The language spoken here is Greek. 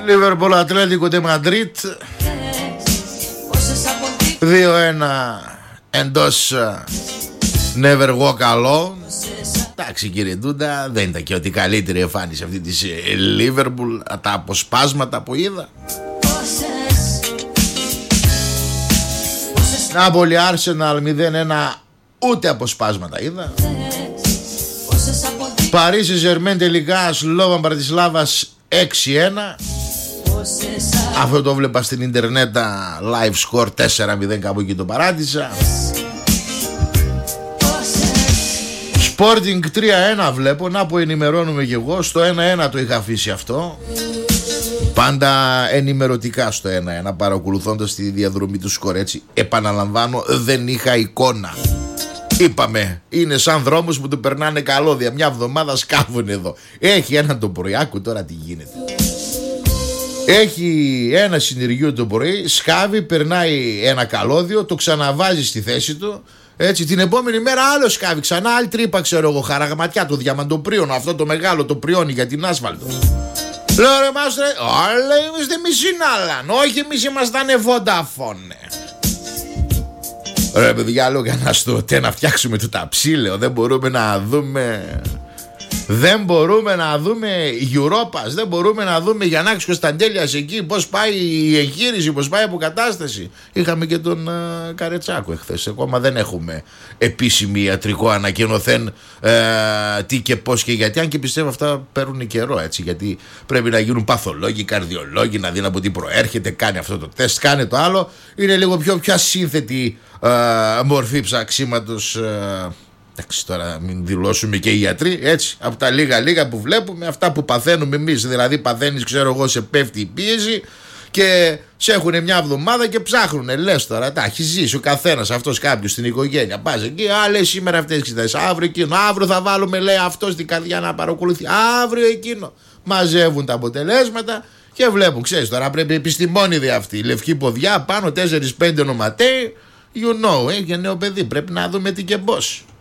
Λίβερπουλ Ατλέτικο de Madrid 2-1 εντός Never Walk Alone. Εντάξει κύριε Ντούντα, δεν ήταν και ότι καλύτερη εμφάνιση αυτή της Λίβερπουλ. Τα αποσπάσματα που είδα. Νάπολη Arsenal 0-1, ούτε αποσπάσματα είδα. Παρίσι Ζερμέν τελικά Σλόβαν Μπρατισλάβας 6-1. Αυτό το βλέπα στην ίντερνετα live score 4-0, κάπου εκεί το παράτησα. Sporting 3-1 βλέπω, να που ενημερώνουμε κι εγώ. Στο 1-1 το είχα αφήσει αυτό. Πάντα ενημερωτικά στο 1-1, παρακολουθώντας τη διαδρομή του σκορ, έτσι. Επαναλαμβάνω, δεν είχα εικόνα. Είπαμε, είναι σαν δρόμους που του περνάνε καλώδια. Μια εβδομάδα σκάβουν εδώ. Έχει έναν το πρωί, άκου τώρα τι γίνεται. Έχει ένα συνεργείο το πρωί, σκάβει, περνάει ένα καλώδιο, το ξαναβάζει στη θέση του. Έτσι, την επόμενη μέρα άλλο σκάβει ξανά, άλλη τρύπα, ξέρω εγώ, χαραγματιά, το διαμαντοπρίωνο, αυτό το μεγάλο, το πριόνι για την άσφαλτο. Λέω ρε μάστρε, όλα είμαστε εμείς συνάλλαν, όχι εμείς ήμασταν Vodafone. Ρε παιδιά, λέω κανένα στο να φτιάξουμε το ταψίλαιο, δεν μπορούμε να δούμε. Δεν μπορούμε να δούμε Europas, δεν μπορούμε να δούμε Γιαννάκης Κωνσταντέλιας εκεί, πώς πάει η εγχείρηση, πώς πάει η αποκατάσταση. Είχαμε και τον Καρετσάκο εχθές. Ακόμα δεν έχουμε επίσημη ιατρικό ανακοινωθέν τι και πώς και γιατί. Αν και πιστεύω αυτά παίρνουν καιρό, έτσι. Γιατί πρέπει να γίνουν παθολόγοι, καρδιολόγοι, να δουν από τι προέρχεται. Κάνει αυτό το τεστ, κάνει το άλλο. Είναι λίγο πιο ασύνθετη μορφή ψαξίματος. Εντάξει, τώρα μην δηλώσουμε και οι γιατροί, έτσι, από τα λίγα που βλέπουμε, αυτά που παθαίνουμε εμείς, δηλαδή παθαίνεις, ξέρω εγώ, σε πέφτει η πίεση και σε έχουν μια εβδομάδα και ψάχνουνε, λες τώρα, τα έχει ζήσει ο καθένας, αυτός κάποιος στην οικογένεια, πας εκεί, λέει σήμερα αυτές εξετάσεις, αύριο εκείνο, αύριο θα βάλουμε, λέει αυτός την καρδιά να παρακολουθεί, αύριο εκείνο, μαζεύουν τα αποτελέσματα και βλέπουν, ξέρεις τώρα, πρέπει επιστημόνιδοι αυτοί, λευκή ποδιά, πάνω 4-5 ονοματέοι, you know, για νέο παιδί, πρέπει να δούμε τι και πώς.